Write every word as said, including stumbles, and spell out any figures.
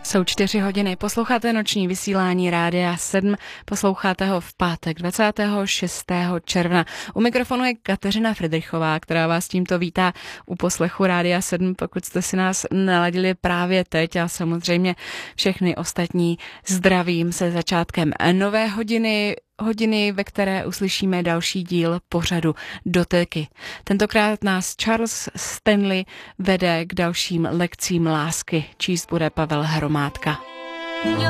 Jsou čtyři hodiny, posloucháte noční vysílání Rádia sedm, posloucháte ho v pátek dvacátého šestého června. U mikrofonu je Kateřina Fridrichová, která vás tímto vítá u poslechu Rádia sedm, pokud jste si nás naladili právě teď, a samozřejmě všechny ostatní zdravím se začátkem nové hodiny, hodiny, ve které uslyšíme další díl pořadu Doteky. Tentokrát nás Charles Stanley vede k dalším lekcím lásky. Číst bude Pavel Hromádka.